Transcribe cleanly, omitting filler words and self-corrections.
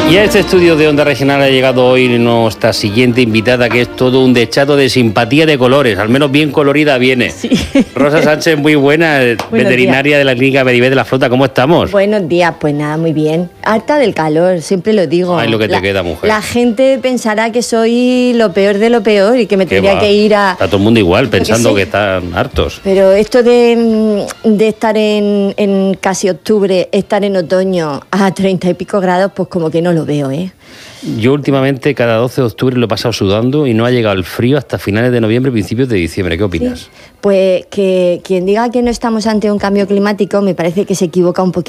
Y a este estudio de Onda Regional ha llegado hoy nuestra siguiente invitada, que es todo un dechado de simpatía de colores, al menos bien colorida viene. Sí. Rosa Sánchez, muy buena, veterinaria de la Clínica Meribet de la Flota, ¿cómo estamos? Buenos días, pues nada, muy bien. Harta del calor, siempre lo digo. Ay, lo que te queda, mujer. La gente pensará que soy lo peor de lo peor y que me tendría que ir a... Está todo el mundo igual, pensando sí, que están hartos. Pero esto de estar en casi octubre, estar en otoño a 30 y pico grados, pues como que no lo veo, ¿eh? Yo últimamente cada 12 de octubre lo he pasado sudando y no ha llegado el frío hasta finales de noviembre, principios de diciembre. ¿Qué opinas? Sí. Pues que quien diga que no estamos ante un cambio climático me parece que se equivoca un poquito.